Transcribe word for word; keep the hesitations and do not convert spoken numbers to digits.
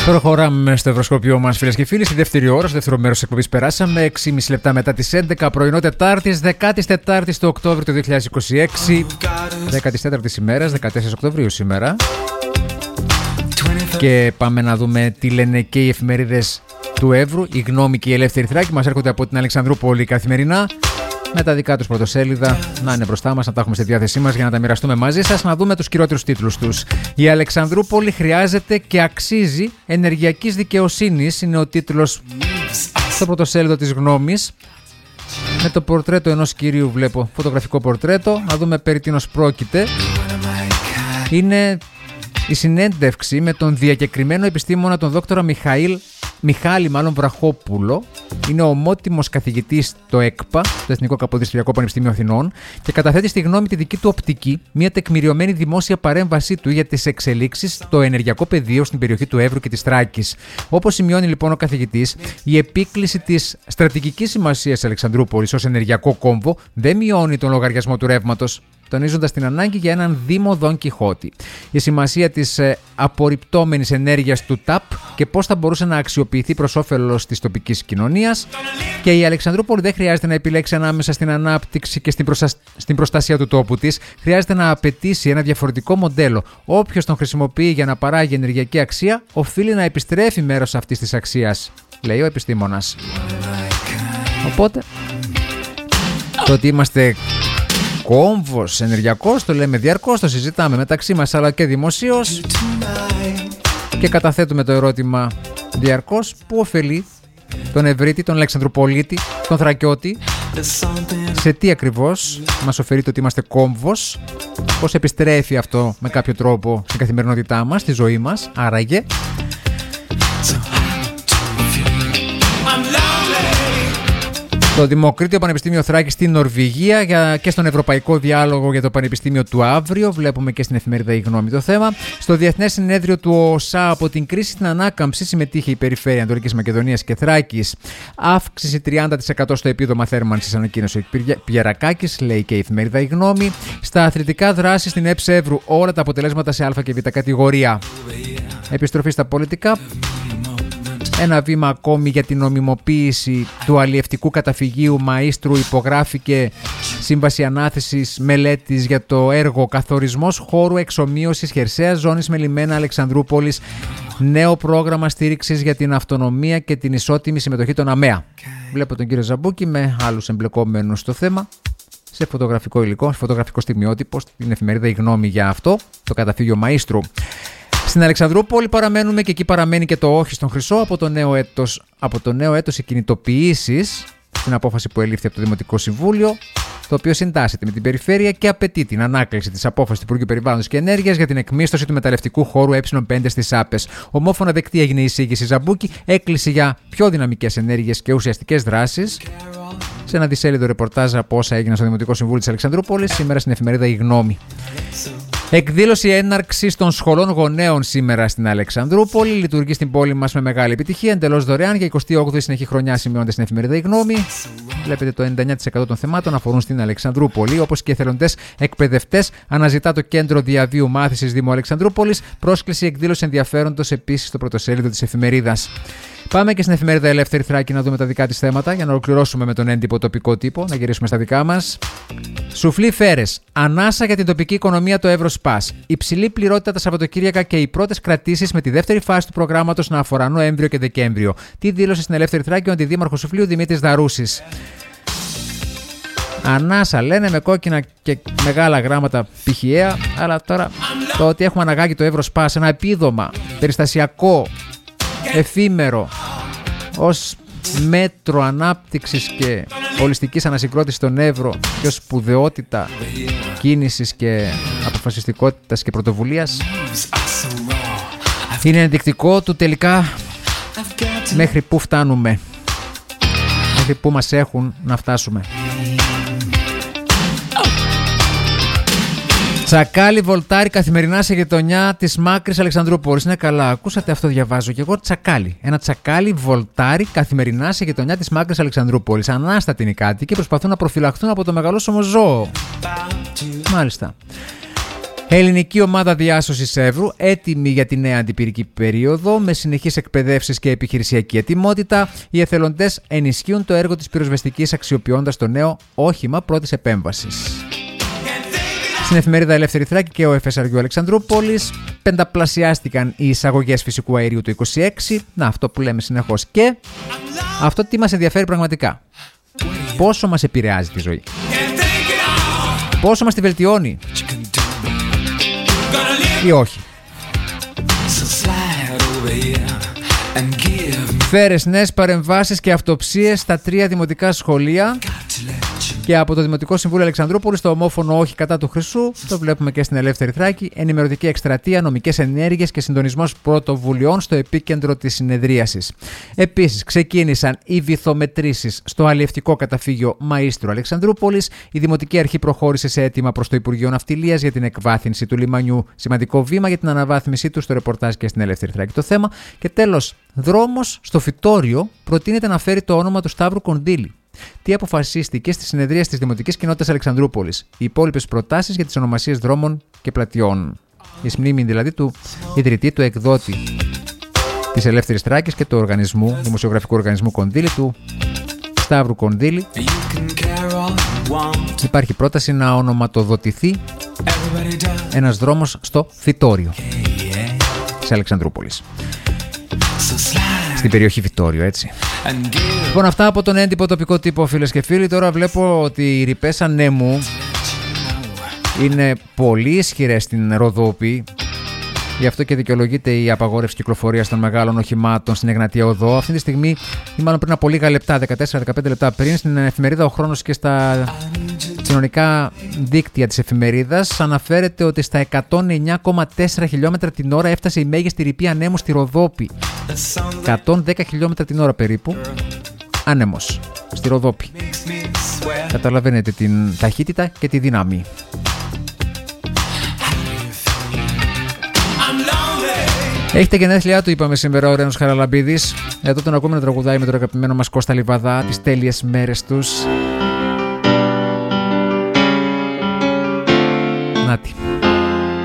Προχωράμε στο ευρωσκόπιό μας, φίλες και φίλοι. Στη δεύτερη ώρα, στο δεύτερο μέρος της εκπομπής, περάσαμε έξι και μισή λεπτά μετά τις έντεκα, πρωινό Τετάρτης, δεκατέσσερις Τετάρτης του Οκτώβρη του δύο χιλιάδες είκοσι έξι. δέκατη τέταρτη ημέρα, δεκατέσσερις Οκτωβρίου σήμερα. Και πάμε να δούμε τι λένε και οι εφημερίδες του Εύρου. Η Γνώμη και η Ελεύθερη Θράκη μας έρχονται από την Αλεξανδρούπολη καθημερινά, με τα δικά τους πρωτοσέλιδα να είναι μπροστά μας, να τα έχουμε στη διάθεσή μας για να τα μοιραστούμε μαζί σας. Να δούμε τους κυριότερους τίτλους τους. Η Αλεξανδρούπολη χρειάζεται και αξίζει ενεργειακής δικαιοσύνης, είναι ο τίτλος στο πρωτοσέλιδο της Γνώμης. Με το πορτρέτο ενός κυρίου, βλέπω φωτογραφικό πορτρέτο. Να δούμε περί τίνος πρόκειται. Είναι η συνέντευξη με τον διακεκριμένο επιστήμονα, τον δόκτορα Μιχαήλ Μιχάλη μάλλον Βραχόπουλο. Είναι ομότιμος καθηγητής στο ΕΚΠΑ, το Εθνικό Καποδιστριακό Πανεπιστήμιο Αθηνών, και καταθέτει στη Γνώμη τη δική του οπτική, μια τεκμηριωμένη δημόσια παρέμβασή του για τις εξελίξεις στο ενεργειακό πεδίο στην περιοχή του Εύρου και της Θράκης. Όπως σημειώνει λοιπόν ο καθηγητής, η επίκληση της στρατηγικής σημασίας Αλεξανδρούπολης ως ενεργειακό κόμβο δεν μειώνει τον λογαριασμό του ρεύματος, τονίζοντας την ανάγκη για έναν Δήμο Δον Κιχώτη. Η σημασία της ε, απορριπτόμενης ενέργειας του ΤΑΠ και πώς θα μπορούσε να αξιοποιηθεί προς όφελος της τοπικής κοινωνίας. Και η Αλεξανδρούπολη δεν χρειάζεται να επιλέξει ανάμεσα στην ανάπτυξη και στην, προστα... στην προστασία του τόπου της. Χρειάζεται να απαιτήσει ένα διαφορετικό μοντέλο. Όποιος τον χρησιμοποιεί για να παράγει ενεργειακή αξία, οφείλει να επιστρέφει μέρος αυτής της αξίας, λέει ο επιστήμονας. Οπότε, το ότι είμαστε κόμβος ενεργειακός, το λέμε διαρκώς, το συζητάμε μεταξύ μας αλλά και δημοσίως και καταθέτουμε το ερώτημα διαρκώς: πού ωφελεί τον Ευρύτη, τον Αλεξανδρουπολίτη, τον Θρακιώτη, σε τι ακριβώς μας ωφελεί το ότι είμαστε κόμβος, πώς επιστρέφει αυτό με κάποιο τρόπο στην καθημερινότητά μας, στη ζωή μας, άραγε. Το Δημοκρίτιο Πανεπιστήμιο Θράκης στην Νορβηγία για, και στον Ευρωπαϊκό Διάλογο για το Πανεπιστήμιο του αύριο. Βλέπουμε και στην εφημερίδα Η Γνώμη το θέμα. Στο Διεθνές Συνέδριο του ΟΣΑ από την κρίση στην ανάκαμψη συμμετείχε η Περιφέρεια Ανατολικής Μακεδονίας και Θράκης. Αύξηση τριάντα τοις εκατό στο επίδομα θέρμανσης, ανακοίνωσε ο Πιερακάκης, λέει και η εφημερίδα Η Γνώμη. Στα αθλητικά δράση στην ΕΨ Εύρου, όλα τα αποτελέσματα σε Α και Β κατηγορία. Επιστροφή στα πολιτικά. Ένα βήμα ακόμη για την νομιμοποίηση του αλλιευτικού καταφυγίου Μαΐστρου. Υπογράφηκε σύμβαση ανάθεσης μελέτης για το έργο «Καθορισμός χώρου εξομοίωσης χερσαίας ζώνης με λιμένα Αλεξανδρούπολης». Νέο πρόγραμμα στήριξης για την αυτονομία και την ισότιμη συμμετοχή των ΑΜΕΑ. Βλέπω τον κύριο Ζαμπούκη με άλλους εμπλεκόμενους στο θέμα, σε φωτογραφικό υλικό, σε φωτογραφικό στιγμιότυπο, στην εφημερίδα Η Γνώμη για αυτό, το καταφύγιο Μαΐστρου. Στην Αλεξανδρούπολη παραμένουμε και εκεί παραμένει και το όχι στον Χρυσό από το νέο έτος, από το νέο έτος οι κινητοποιήσεις, στην απόφαση που ελήφθη από το Δημοτικό Συμβούλιο, το οποίο συντάσσεται με την Περιφέρεια και απαιτεί την ανάκληση της απόφασης του Υπουργείου Περιβάλλοντος και Ενέργειας για την εκμίσθωση του μεταλλευτικού χώρου Ε πέντε στις Άπες. Ομόφωνα δεκτή έγινε η εισήγηση Ζαμπούκη, έκκληση για πιο δυναμικές ενέργειες και ουσιαστικές δράσεις. Σε ένα δισέλιδο ρεπορτάζ από όσα έγιναν στο Δημοτικό Συμβούλιο της Αλεξανδρούπολης, σήμερα στην εφημερίδα Η Γνώμη. Εκδήλωση έναρξης των σχολών γονέων σήμερα στην Αλεξανδρούπολη. Λειτουργεί στην πόλη μας με μεγάλη επιτυχία, εντελώς δωρεάν για εικοστή όγδοη συνεχή χρονιά, σημειώνεται στην εφημερίδα Η Γνώμη. Βλέπετε, το ενενήντα εννέα τοις εκατό των θεμάτων αφορούν στην Αλεξανδρούπολη, όπως και εθελοντές εκπαιδευτές. Αναζητά το Κέντρο Διαβίου Μάθησης Δήμου Αλεξανδρούπολης. Πρόσκληση εκδήλωση ενδιαφέροντος επίσης στο πρωτοσέλιδο της εφημερίδας. Πάμε και στην εφημερίδα Ελεύθερη Θράκη να δούμε τα δικά της θέματα για να ολοκληρώσουμε με τον έντυπο τοπικό τύπο, να γυρίσουμε στα δικά μας. Σουφλί Φέρες. Ανάσα για την τοπική οικονομία το Εύροσπας. Υψηλή πληρότητα τα Σαββατοκύριακα και οι πρώτες κρατήσεις με τη δεύτερη φάση του προγράμματος να αφορά Νοέμβριο και Δεκέμβριο. Τι δήλωσε στην Ελεύθερη Θράκη ο αντιδήμαρχος Σουφλίου Δημήτρης Δαρούσης. Ανάσα λένε με κόκκινα και μεγάλα γράμματα πηχιαία, αλλά τώρα το ότι έχουμε αναγάγει το Εύροσπας, ένα επίδομα περιστασιακό, εφήμερο, ως μέτρο ανάπτυξης και ολιστικής ανασυγκρότησης στον Εύρο και ως σπουδαιότητα κίνησης και αποφασιστικότητας και πρωτοβουλίας, είναι ενδεικτικό του τελικά μέχρι πού φτάνουμε, μέχρι πού μας έχουν να φτάσουμε. Τσακάλι βολτάρι καθημερινά σε γειτονιά της Μάκρης Αλεξανδρούπολης. Είναι καλά, ακούσατε, αυτό διαβάζω και εγώ. Τσακάλι. Ένα τσακάλι βολτάρι καθημερινά σε γειτονιά της Μάκρης Αλεξανδρούπολης. Ανάστατοι είναι οι κάτοικοι και προσπαθούν να προφυλαχθούν από το μεγαλόσωμο ζώο. Μάλιστα. Ελληνική ομάδα διάσωσης Εύρου, έτοιμη για τη νέα αντιπυρική περίοδο, με συνεχείς εκπαιδεύσεις και επιχειρησιακή ετοιμότητα. Οι εθελοντές ενισχύουν το έργο της πυροσβεστικής αξιοποιώντας το νέο όχημα πρώτης επέμβασης. Στην εφημερίδα Ελεύθερη Θράκη και ο εφ ες αρ γιου Αλεξανδρούπολης πενταπλασιάστηκαν οι εισαγωγές φυσικού αερίου το είκοσι έξι. Να, αυτό που λέμε συνεχώς. Και αυτό τι μας ενδιαφέρει πραγματικά. Πόσο μας επηρεάζει τη ζωή. Πόσο μας τη βελτιώνει. Ή όχι. Φέρες νέες παρεμβάσεις και αυτοψίες στα τρία δημοτικά σχολεία. Και από το Δημοτικό Συμβούλιο Αλεξανδρούπολης το ομόφωνο όχι κατά του Χρυσού, το βλέπουμε και στην Ελεύθερη Θράκη, ενημερωτική εκστρατεία, νομικές ενέργειες και συντονισμός πρωτοβουλειών στο επίκεντρο της συνεδρίασης. Επίσης, ξεκίνησαν οι βυθομετρήσεις στο αλλιευτικό καταφύγιο Μαΐστρου Αλεξανδρούπολης. Η Δημοτική Αρχή προχώρησε σε αίτημα προς το Υπουργείο Ναυτιλίας για την εκβάθυνση του λιμανιού. Σημαντικό βήμα για την αναβάθμισή του, στο ρεπορτάζ και στην Ελεύθερη Θράκη το θέμα. Και τέλος, δρόμος στο Φυτόριο προτείνεται να φέρει το όνομα του Σταύρου Κονδύλη. Τι αποφασίστηκε στη συνεδρία της Δημοτικής Κοινότητας Αλεξανδρούπολης. Οι υπόλοιπες προτάσεις για τις ονομασίες δρόμων και πλατιών. Η μνήμη δηλαδή του ιδρυτή, του εκδότη της Ελεύθερης Θράκης και του οργανισμού, δημοσιογραφικού οργανισμού Κονδύλη, του Σταύρου Κονδύλη. Υπάρχει πρόταση να ονοματοδοτηθεί ένας δρόμος στο Φυτόριο της Αλεξανδρούπολης. Στην περιοχή Βιτόριο, έτσι. Λοιπόν, αυτά από τον έντυπο τοπικό τύπο, φίλες και φίλοι. Τώρα βλέπω ότι οι ρηπές ανέμου είναι πολύ ισχυρές στην Ροδόπη. Γι' αυτό και δικαιολογείται η απαγόρευση κυκλοφορίας των μεγάλων οχημάτων στην Εγνατία Οδό. Αυτή τη στιγμή, ή μάλλον πριν από λίγα λεπτά, δεκατέσσερα δεκαπέντε λεπτά πριν, στην εφημερίδα Ο Χρόνος και στα κοινωνικά δίκτυα της εφημερίδας αναφέρεται ότι στα εκατόν εννιά κόμμα τέσσερα χιλιόμετρα την ώρα έφτασε η μέγιστη ρηπή ανέμου στη Ροδόπη. εκατόν δέκα χιλιόμετρα την ώρα περίπου άνεμος στη Ροδόπη. Καταλαβαίνετε την ταχύτητα και τη δύναμη. Έχετε γενέθλιά του, είπαμε σήμερα, ο Ρένος Χαραλαμπίδης. Εδώ τον ακούμε να τραγουδάει με τον αγαπημένο μας Κώστα Λιβαδά τις τέλειες μέρες τους. Νάτι.